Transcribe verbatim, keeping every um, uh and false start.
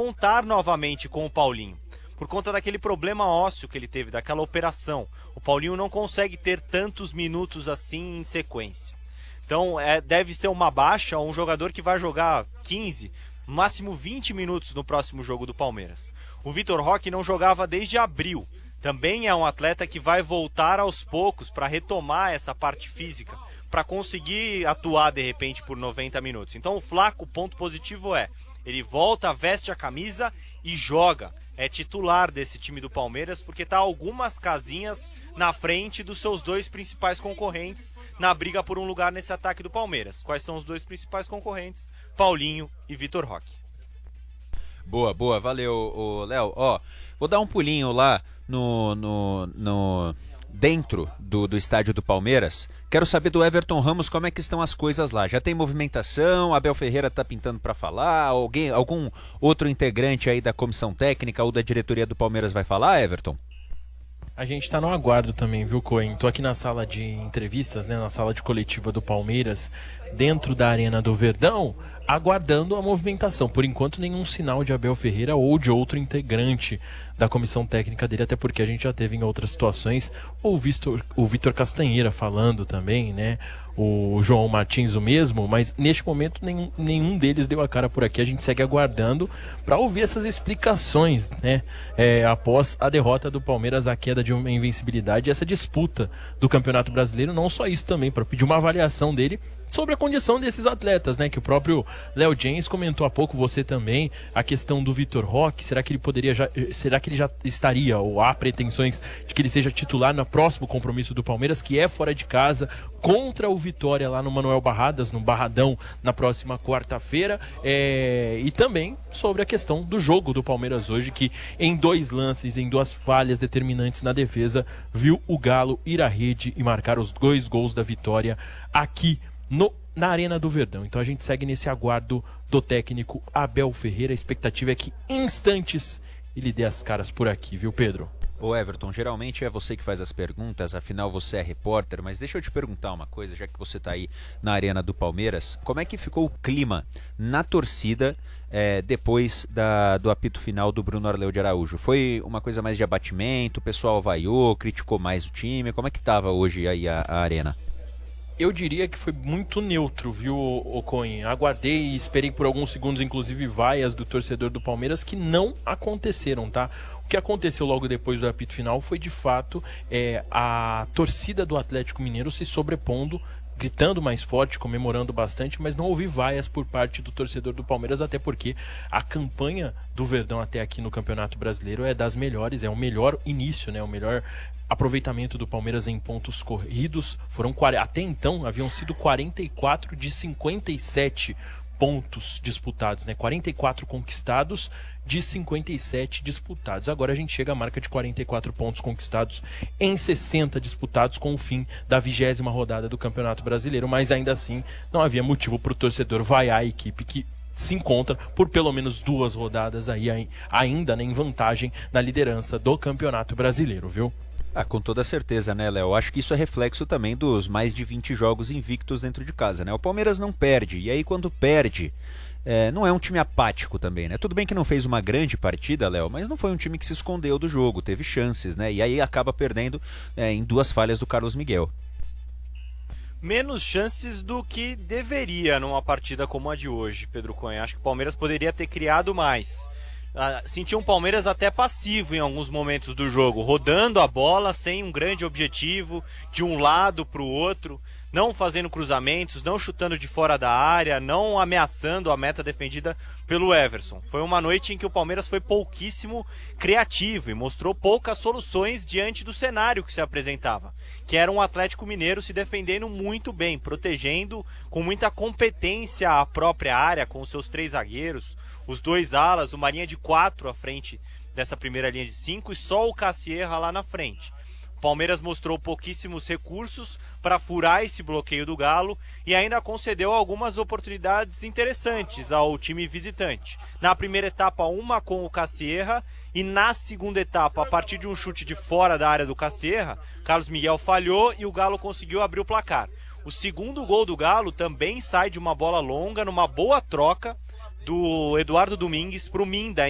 contar novamente com o Paulinho, por conta daquele problema ósseo que ele teve, daquela operação. O Paulinho não consegue ter tantos minutos assim em sequência. Então é, deve ser uma baixa, um jogador que vai jogar quinze, máximo vinte minutos no próximo jogo do Palmeiras. O Vitor Roque não jogava desde abril. Também é um atleta que vai voltar aos poucos para retomar essa parte física, para conseguir atuar de repente por noventa minutos. Então o Flaco, o ponto positivo é, ele volta, veste a camisa e joga. É titular desse time do Palmeiras, porque está algumas casinhas na frente dos seus dois principais concorrentes na briga por um lugar nesse ataque do Palmeiras. Quais são os dois principais concorrentes? Paulinho e Vitor Roque. Boa, boa, valeu, Léo. Ó, vou dar um pulinho lá no, no, no dentro do, do estádio do Palmeiras. Quero saber do Everton Ramos como é que estão as coisas lá. Já tem movimentação? Abel Ferreira está pintando para falar? Alguém, algum outro integrante aí da comissão técnica ou da diretoria do Palmeiras vai falar, Everton? A gente está no aguardo também, viu, Cohen? Tô aqui na sala de entrevistas, né, na sala de coletiva do Palmeiras, dentro da Arena do Verdão, aguardando a movimentação. Por enquanto, nenhum sinal de Abel Ferreira ou de outro integrante da comissão técnica dele, até porque a gente já teve em outras situações o Vitor, o Vitor Castanheira falando também, né? O João Martins o mesmo, mas neste momento nenhum, nenhum deles deu a cara por aqui. A gente segue aguardando para ouvir essas explicações, né? É, após a derrota do Palmeiras, a queda de uma invencibilidade, essa disputa do Campeonato Brasileiro. Não só isso também, para pedir uma avaliação dele sobre a condição desses atletas, né? Que o próprio Léo James comentou há pouco, você também, a questão do Vitor Roque. Será que ele poderia já, será que ele já estaria, ou há pretensões de que ele seja titular no próximo compromisso do Palmeiras, que é fora de casa, contra o Vitória lá no Manuel Barradas, no Barradão, na próxima quarta-feira. É... E também sobre a questão do jogo do Palmeiras hoje, que em dois lances, em duas falhas determinantes na defesa, viu o Galo ir à rede e marcar os dois gols da vitória aqui No, na Arena do Verdão. Então a gente segue nesse aguardo do técnico Abel Ferreira. A expectativa é que em instantes ele dê as caras por aqui, viu, Pedro? Ô Everton, geralmente é você que faz as perguntas, afinal você é repórter, mas deixa eu te perguntar uma coisa, já que você está aí na Arena do Palmeiras, como é que ficou o clima na torcida é, depois da, do apito final do Bruno Arleu de Araújo? Foi uma coisa mais de abatimento, o pessoal vaiou, criticou mais o time, como é que estava hoje aí a, a Arena? Eu diria que foi muito neutro, viu, Ocoin? Aguardei e esperei por alguns segundos, inclusive vaias do torcedor do Palmeiras, que não aconteceram, tá? O que aconteceu logo depois do apito final foi, de fato, é, a torcida do Atlético Mineiro se sobrepondo, gritando mais forte, comemorando bastante, mas não houve vaias por parte do torcedor do Palmeiras, até porque a campanha do Verdão até aqui no Campeonato Brasileiro é das melhores, é o melhor início, né? O melhor aproveitamento do Palmeiras em pontos corridos. Foram até então haviam sido quarenta e quatro de cinquenta e sete pontos disputados, né? quarenta e quatro conquistados de cinquenta e sete disputados. Agora a gente chega à marca de quarenta e quatro pontos conquistados em sessenta disputados, com o fim da vigésima rodada do Campeonato Brasileiro, mas ainda assim não havia motivo para o torcedor vaiar a equipe que se encontra por pelo menos duas rodadas aí ainda, né, em vantagem na liderança do Campeonato Brasileiro, viu? Ah, com toda certeza, né, Léo? Acho que isso é reflexo também dos mais de vinte jogos invictos dentro de casa, né? O Palmeiras não perde, e aí quando perde, é, não é um time apático também, né? Tudo bem que não fez uma grande partida, Léo, mas não foi um time que se escondeu do jogo, teve chances, né? E aí acaba perdendo é, em duas falhas do Carlos Miguel. Menos chances do que deveria numa partida como a de hoje, Pedro Cunha. Acho que o Palmeiras poderia ter criado mais. Ah, senti um Palmeiras até passivo em alguns momentos do jogo, rodando a bola sem um grande objetivo, de um lado para o outro, não fazendo cruzamentos, não chutando de fora da área, não ameaçando a meta defendida pelo Everson. Foi uma noite em que o Palmeiras foi pouquíssimo criativo e mostrou poucas soluções diante do cenário que se apresentava, que era um Atlético Mineiro se defendendo muito bem, protegendo com muita competência a própria área, com os seus três zagueiros, os dois alas, o Marinha de quatro à frente dessa primeira linha de cinco e só o Cassierra lá na frente. O Palmeiras mostrou pouquíssimos recursos para furar esse bloqueio do Galo e ainda concedeu algumas oportunidades interessantes ao time visitante. Na primeira etapa, uma com o Cassierra, e na segunda etapa, a partir de um chute de fora da área do Cassierra, Carlos Miguel falhou e o Galo conseguiu abrir o placar. O segundo gol do Galo também sai de uma bola longa, numa boa troca do Eduardo Domingues para o Minda,